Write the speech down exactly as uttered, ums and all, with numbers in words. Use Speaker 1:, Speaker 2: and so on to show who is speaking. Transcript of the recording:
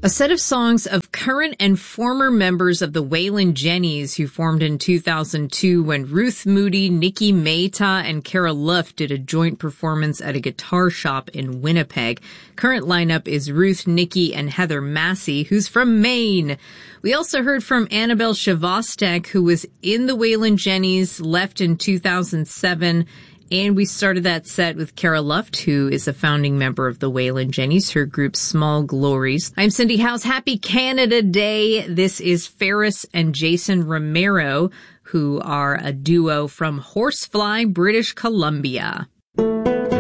Speaker 1: A set of songs of current and former members of the Waylon Jennys, who formed in two thousand two when Ruth Moody, Nikki Mayta, and Cara Luft did a joint performance at a guitar shop in Winnipeg. Current lineup is Ruth, Nikki, and Heather Massey, who's from Maine. We also heard from Annabelle Shavostek, who was in the Waylon Jennys, left in two thousand seven. And we started that set with Cara Luft, who is a founding member of the Waylon Jennys, her group Small Glories. I'm Cindy House. Happy Canada Day. This is Ferris and Jason Romero, who are a duo from Horsefly, British Columbia.